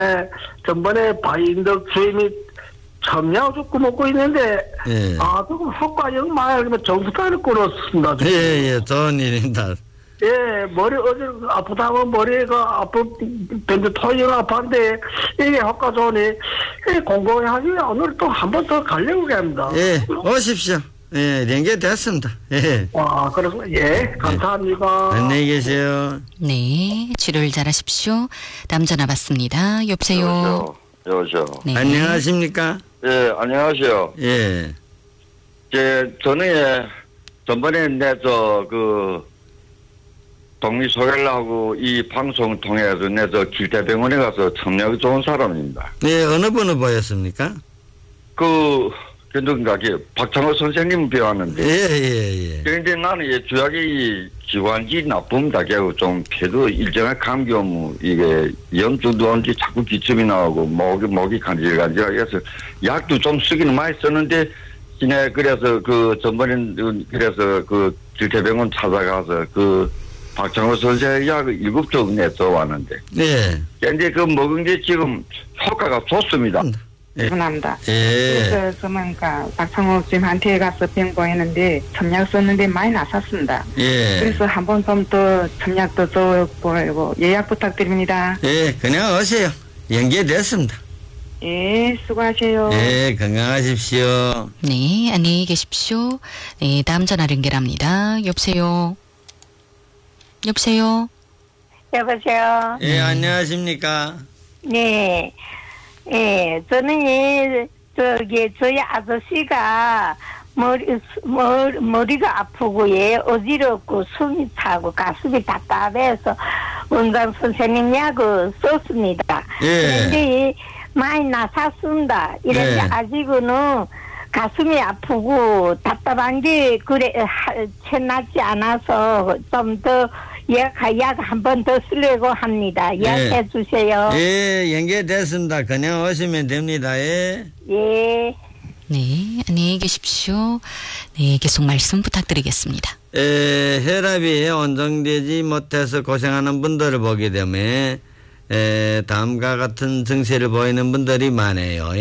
전번에 바인덕 주임이 첨야 죽고 먹고 있는데 예. 조금 효과 영망 정수탄을 끊었습니다. 예, 좋은 일입니다. 예, 머리 어제 아프다고 머리가 밴드 토이가 아팠는데 이게 효과 좋으니 공부하지 오늘 또 한 번 더 가려고 합니다. 예, 오십시오. 예, 연결됐습니다. 예. 그래서 예, 감사합니다. 안녕히 계세요. 네, 치료를 잘하십시오. 다음 전화 받습니다. 여보세요. 여보세요. 네. 안녕하십니까? 예, 안녕하세요. 예. 저는 전번에 동리 소개를 하고 이 방송을 통해서 길대병원에 가서 청력이 좋은 사람입니다. 예, 어느 분을 보였습니까? 박창호 선생님 배웠는데. 예. 그런데 나는 주약이 기관지 나쁩니다. 결국 좀 폐도 일정한 감기 오면 이게 염증도 온지 자꾸 기침이 나오고 목이 간질간질하게 해서 약도 좀 쓰기는 많이 썼는데 그래서 전번에 그래서 길대병원 찾아가서 박창호 선생의 약을 7쪽 내서 왔는데. 예. 근데 먹은 게 지금 효과가 좋습니다. 감사합니다. 예. 그래서 저는 박창호 선생님한테 가서 병 보였는데 첨약 썼는데 많이 나섰습니다. 예. 그래서 한 번 좀 더 첨약도 좀 보이고 예약 부탁드립니다. 예, 그냥 오세요. 연결됐습니다. 예, 수고하세요. 예, 건강하십시오. 네, 안녕히 계십시오. 네, 다음 전화 연결합니다. 여보세요. 여보세요? 예, 안녕하십니까? 네. 예, 저는 저희 아저씨가 머리가 아프고 어지럽고 숨이 차고 가슴이 답답해서 원장 선생님 약을 썼습니다. 예. 그런데 많이 나섰습니다. 이런데 아직은 가슴이 아프고 답답한 게 채 낫지 않아서 좀 더 약 한 번 더 쓰려고 합니다. 약해 주세요. 예, 연결됐습니다. 그냥 오시면 됩니다. 예. 예. 네, 안녕히 계십시오. 네, 계속 말씀 부탁드리겠습니다. 혈압이 온정되지 못해서 고생하는 분들을 보게 되면 다음과 같은 증세를 보이는 분들이 많아요.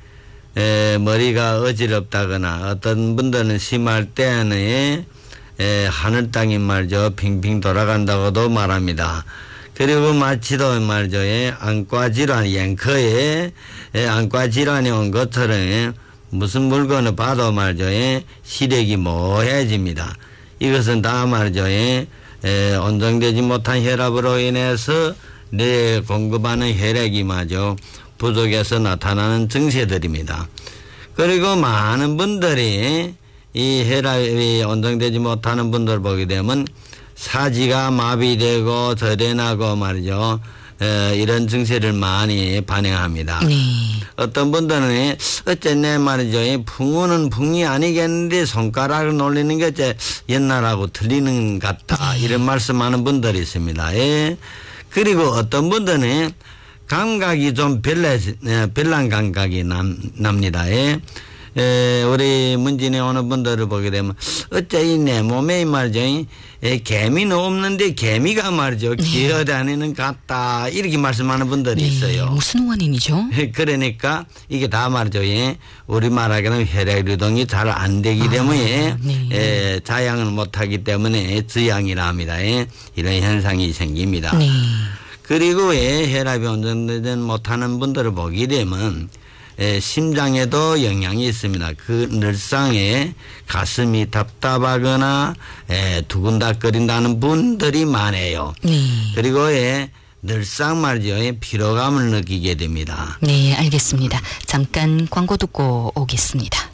머리가 어지럽다거나 어떤 분들은 심할 때는 하늘 땅이 말이죠 빙빙 돌아간다고도 말합니다. 그리고 마치도 말이죠 안과 질환 앵커에 안과 질환이 온 것처럼 무슨 물건을 봐도 말이죠 시력이 모해집니다. 이것은 다 말이죠 온정되지 못한 혈압으로 인해서 뇌에 공급하는 혈액이 말이죠 부족해서 나타나는 증세들입니다. 그리고 많은 분들이 이 혈압이 온정되지 못하는 분들 보게 되면 사지가 마비되고 저련하고 말이죠. 이런 증세를 많이 반영합니다. 네. 어떤 분들은 어쨌네 말이죠. 풍우는 풍이 아니겠는데 손가락을 놀리는 게 옛날하고 틀리는 것 같다. 이런 말씀하는 분들이 있습니다. 그리고 어떤 분들은 감각이 좀 별난 감각이 납니다. 우리 문진에 오는 분들을 보게 되면 어째 내 몸에 말이죠 개미는 없는데 개미가 말이죠 기어다니는 것 같다 이렇게 말씀하는 분들이 있어요. 무슨 원인이죠? 그러니까 이게 다 말이죠 우리 말하기는 혈액 유동이 잘 안 되기 때문에 자양을 못하기 때문에 저양이라 합니다. 이런 현상이 생깁니다. 네. 그리고 혈압이 온정되지 못하는 분들을 보게 되면 심장에도 영향이 있습니다. 그 늘상에 가슴이 답답하거나 두근닥거린다는 분들이 많아요. 네. 그리고 늘상 말이죠 피로감을 느끼게 됩니다. 네, 알겠습니다. 잠깐 광고 듣고 오겠습니다.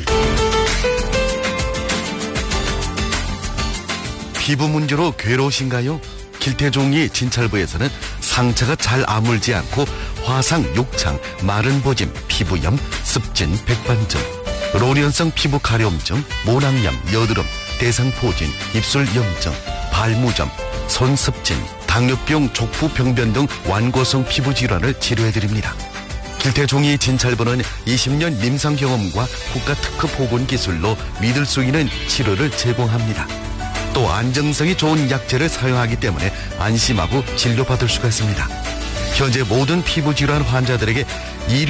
피부 문제로 괴로우신가요? 길태종이 진찰부에서는 상처가 잘 아물지 않고 화상, 욕창, 마른 보짐, 피부염, 습진, 백반증, 로련성 피부 가려움증, 모낭염, 여드름, 대상포진, 입술염증, 발무점, 손습진, 당뇨병, 족부 병변 등 완고성 피부 질환을 치료해드립니다. 길태종이 진찰부는 20년 임상 경험과 국가 특허 보건 기술로 믿을 수 있는 치료를 제공합니다. 또 안정성이 좋은 약재를 사용하기 때문에 안심하고 진료받을 수가 있습니다. 현재 모든 피부 질환 환자들에게